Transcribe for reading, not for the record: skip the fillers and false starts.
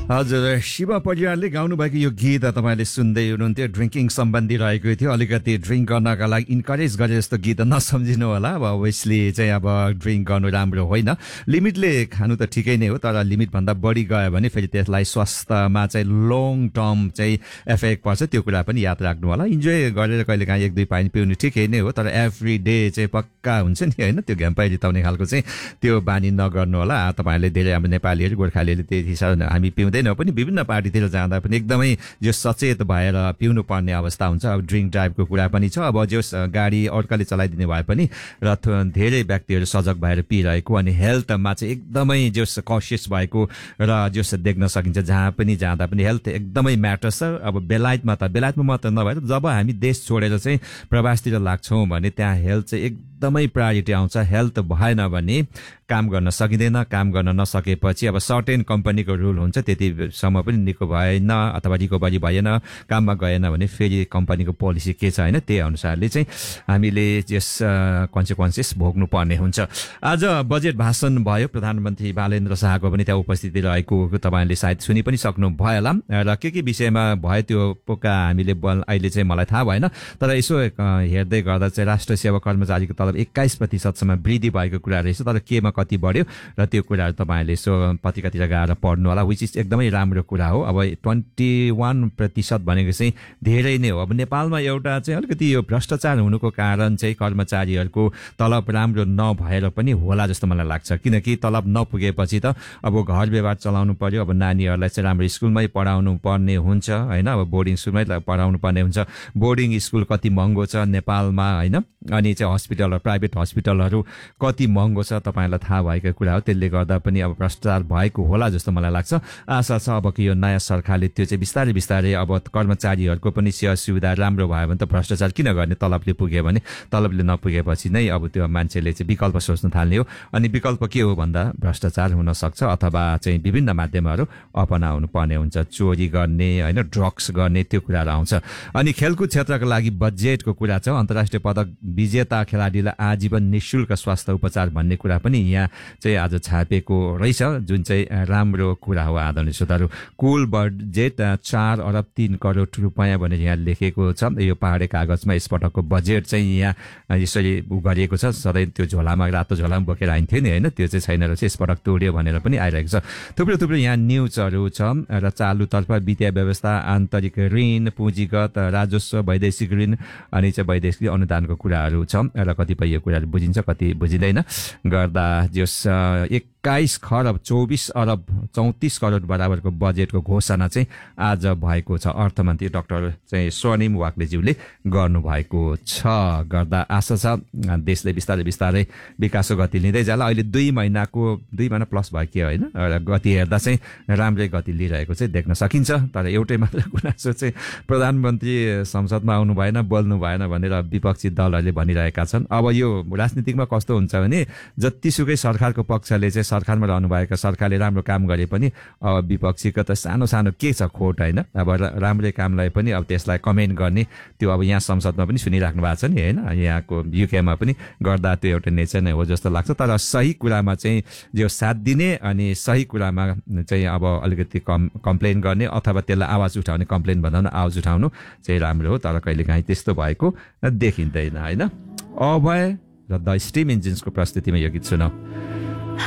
हजुर शिव परिवारले गाउनुभएको यो गीत तपाईँले सुन्दै हुनुहुन्थ्यो ड्रिङ्किङ सम्बन्धी रहेको थियो अलिकति ड्रिङ्क गर्नका लागि इन्करेज गरे जस्तो गीत नसम्झिनु होला अब ओभियसली चाहिँ अब ड्रिङ्क गर्नु राम्रो होइन लिमिटले खानु त ठिकै नै हो तर लिमिटभन्दा बढी गयो भने फेरि त्यसलाई स्वास्थ्यमा चाहिँ लङ टर्म चाहिँ इफेक्ट पर्छ त्यो कुरा पनि याद राख्नु होला इन्जोय गरेर कहिलेकाहीँ एक दुई पानी पिउनु ठिकै नै हो तर एभ्री डे चाहिँ पक्का हुन्छ नि होइन त्यो घ्याम्पाइ रिताउने खालको चाहिँ त्यो बानी नगर्नु होला तपाईँहरूले धेरै हाम्रो नेपालीहरू गोर्खालीहरूले त्यति साह्रो हामी पिउँदैनौँ पनि विभिन्न पार्टीतिर जाँदा पनि एकदमै जो सचेत भएर पिउनु पर्ने अवस्था हुन्छ अब ड्रिङ्क ड्राइभको कुरा पनि छ अब जो गाडी अर्काले चलाइदिने भए पनि र धेरै व्यक्तिहरू सजग भएर पिइरहेको अनि हेल्थमा चाहिँ एकदमै जो कसियस भएको र जो देख्न सकिन्छ जहाँ पनि जाँदा पनि हेल्थ एकदमै म्याटर छ अब बेलायतमा मात्र नभएर जब हामी देश छोडेर चाहिँ प्रवासतिर लाग्छौँ भने त्यहाँ हेल्थ चाहिँ एकदमै प्रायोरिटी आउँछ हेल्थ भएन भने काम गर्न सकिँदैन काम गर्न नसकेपछि अब सर्टेन कम्पनीको रुल हुन्छ त्यतिसम्म पनि निको भएन अथवा रिकभरी भएन काममा गएन भने फेरि कम्पनीको पोलिसी के छ होइन त्यही अनुसारले चाहिँ हामीले यस कन्सिक्वेन्सेस भोग्नु पर्ने हुन्छ आज बजेट भाषण भयो प्रधानमन्त्री बालेन्द्र शाहको पनि त्यहाँ उपस्थिति रहेको तपाईँले सायद सुनि पनि सक्नु भयो होला र के विषयमा भयो त्यो पोका हामीले अहिले चाहिँ मलाई थाहा भएन तर यसो हेर्दै गर्दा चाहिँ राष्ट्र सेवा कर्मचारीको तलब 21% वृद्धि भएको कुरा रहेछ तर केमा कति बढ्यो र त्यो कुराहरू तपाईँहरूले यसो पत्रिकातिर गएर पढ्नु होला विच इज एकदमै राम्रो कुरा हो अब 21% भनेको चाहिँ धेरै नै हो अब नेपालमा एउटा चाहिँ अलिकति यो भ्रष्टाचार हुनुको कारण चाहिँ कर्मचारीहरूको तलब राम्रो नभएर पनि होला जस्तो मलाई लाग्छ किनकि तलब नपुगेपछि त अब घर व्यवहार चलाउनु पर्यो अब नानीहरूलाई चाहिँ राम्रो स्कुलमै पढाउनु पर्ने हुन्छ होइन अब बोर्डिङ स्कुलमै पढाउनु पर्ने हुन्छ बोर्डिङ स्कुल कति महँगो छ नेपालमा होइन अनि चाहिँ हस्पिटल प्राइभेट हस्पिटलहरू कति महँगो छ तपाईँलाई थाहा भएको कुरा हो त्यसले गर्दा पनि अब भ्रष्टाचार भएको होला जस्तो मलाई लाग्छ आशा छ अब कि यो नयाँ सरकारले त्यो चाहिँ बिस्तारै बिस्तारै अब कर्मचारीहरूको पनि सेवा सुविधा राम्रो भयो भने त भ्रष्टाचार किन गर्ने तलबले पुग्यो भने तलबले नपुगेपछि नै अब त्यो मान्छेले चाहिँ विकल्प सोच्न थाल्ने हो अनि विकल्प के हो भन्दा भ्रष्टाचार हुन सक्छ अथवा चाहिँ विभिन्न माध्यमहरू अपनाउनु पर्ने हुन्छ चोरी गर्ने होइन ड्रग्स गर्ने त्यो कुराहरू आउँछ अनि खेलकुद क्षेत्रको लागि बजेटको कुरा छ अन्तर्राष्ट्रिय पदक विजेता खेलाडीलाई आजीवन निःशुल्क स्वास्थ्य उपचार भन्ने कुरा पनि यहाँ चाहिँ आज छापेको रहेछ जुन चाहिँ राम्रो कुरा हो आदरणीय श्रोताहरू कुल बजेट 4 अरब 3 करोड रुपियाँ भनेर यहाँ लेखेको छ यो पहाडे कागजमा यसपटकको बजेट चाहिँ यहाँ यसरी गरिएको छ सधैँ त्यो झोलामा रातो झोलामा बोकेर आइन्थ्यो नि होइन त्यो चाहिँ छैन रहेछ यसपटक तोड्यो भनेर पनि आइरहेको छ थुप्रो यहाँ न्युजहरू छ र चालुतर्फ वित्तीय व्यवस्था आन्तरिक ऋण पुँजीगत राजस्व वैदेशिक ऋण अनि चाहिँ वैदेशिक अनुदानको कुराहरू छ र कतिपय यो कुराहरू बुझिन्छ कति बुझिँदैन गर्दा जस 21 खरब 24 अरब 34 करोड बराबरको बजेटको घोषणा चाहिँ आज भएको छ अर्थमन्त्री डाक्टर चाहिँ स्वर्णिम वाग्लेज्यूले गर्नुभएको छ गर्दा आशा छ देशले बिस्तारै बिस्तारै विकासको गति लिँदै जाला अहिले 2 महिना प्लस भयो के होइन र गति हेर्दा चाहिँ राम्रै गति लिइरहेको चाहिँ देख्न सकिन्छ तर एउटै मात्र गुनासो चाहिँ प्रधानमन्त्री संसदमा आउनु भएन बोल्नु भएन भनेर विपक्षी दलहरूले भनिरहेका छन् अब यो राजनीतिकमा कस्तो हुन्छ भने जतिसुकै सरकारको पक्षले चाहिँ सरकारमा रहनुभएका सरकारले राम्रो काम गरे पनि अब विपक्षीको त सानो सानो के छ खोट होइन अब राम्रै कामलाई पनि अब त्यसलाई कमेन्ट गर्ने त्यो अब यहाँ संसदमा पनि सुनिराख्नु भएको छ नि होइन यहाँको युकेमा पनि गर्दा त्यो एउटा नेचर नै हो जस्तो लाग्छ तर सही कुरामा चाहिँ जो साथ दिने अनि सही कुरामा चाहिँ अब अलिकति कम्प्लेन गर्ने अथवा त्यसलाई आवाज उठाउने कम्प्लेन भन्दा पनि आवाज उठाउनु चाहिँ राम्रो हो तर कहिलेकाहीँ त्यस्तो भएको देखिँदैन होइन अभय र द स्टिम इन्जिन्सको प्रस्तुतिमा यो गीत सुनाऊ